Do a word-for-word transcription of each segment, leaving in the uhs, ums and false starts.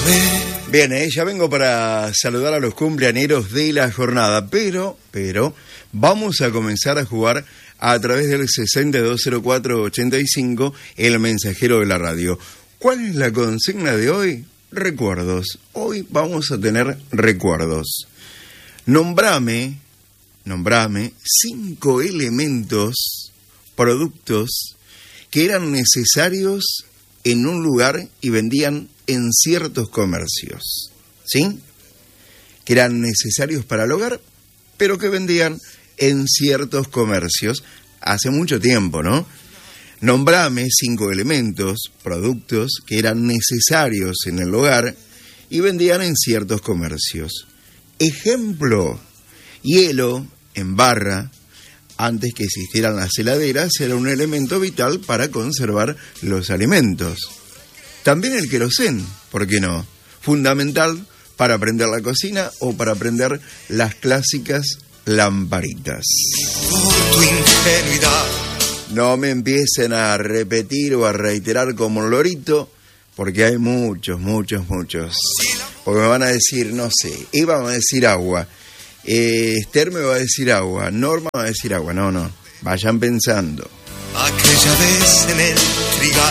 Bien, eh, ya vengo para saludar a los cumpleañeros de la jornada, pero, pero, vamos a comenzar a jugar a través del sesenta y dos cero cuatro ochenta y cinco, el mensajero de la radio. ¿Cuál es la consigna de hoy? Recuerdos. Hoy vamos a tener recuerdos. Nombrame, nombrame cinco elementos, productos que eran necesarios en un lugar y vendían en ciertos comercios, ¿sí? Que eran necesarios para el hogar, pero que vendían en ciertos comercios hace mucho tiempo, ¿no? Nombrame cinco elementos, productos que eran necesarios en el hogar y vendían en ciertos comercios. Ejemplo, hielo en barra. Antes que existieran las heladeras, era un elemento vital para conservar los alimentos. También el querosén, ¿por qué no? Fundamental para prender la cocina o para prender las clásicas lamparitas. Por tu ingenuidad. No me empiecen a repetir o a reiterar como un lorito, porque hay muchos, muchos, muchos. Porque me van a decir, no sé, Eva me va a decir agua. Eh, Esther me va a decir agua, Norma me va a decir agua, no, no, vayan pensando. Aquella vez en el trigal.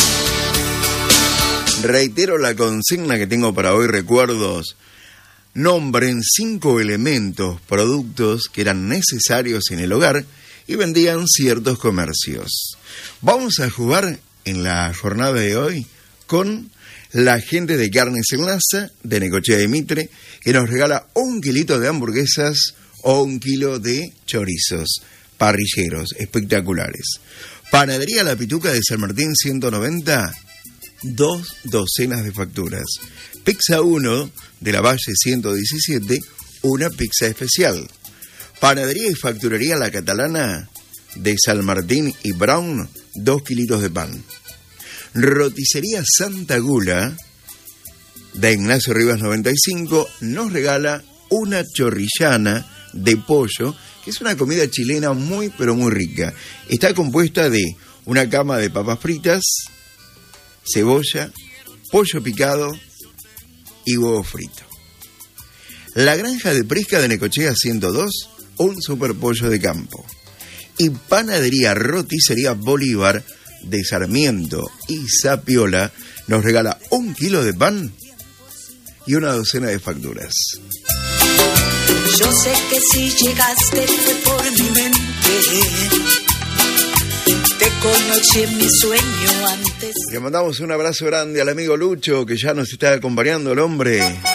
Reitero la consigna que tengo para hoy, recuerdos. Nombren cinco elementos, productos que eran necesarios en el hogar y vendían ciertos comercios. Vamos a jugar en la jornada de hoy con la gente de Carnes Enlaza, de Necochea y Mitre, que nos regala un kilito de hamburguesas o un kilo de chorizos parrilleros espectaculares. Panadería La Pituca de San Martín ciento noventa, dos docenas de facturas. Pizza uno de la Valle ciento diecisiete, una pizza especial. Panadería y facturería La Catalana de San Martín y Brown, dos kilitos de pan. Roticería Santa Gula de Ignacio Rivas noventa y cinco nos regala una chorrillana de pollo, que es una comida chilena muy pero muy rica. Está compuesta de una cama de papas fritas, cebolla, pollo picado y huevo frito. La Granja de Prisca de Necochea ciento dos, un super pollo de campo. Y Panadería Roticería Bolívar de Sarmiento y Zapiola nos regala un kilo de pan y una docena de facturas. Yo sé que si llegaste fue por mi mente. Te conocí en mi sueño antes. Le mandamos un abrazo grande al amigo Lucho, que ya nos está acompañando el hombre.